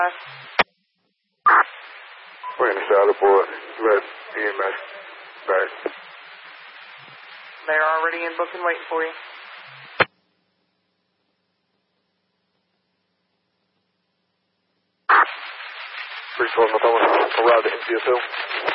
We're in the saddle board. Red EMS back. They're already in booking, waiting for you. 312, I'll arrive at NCSO.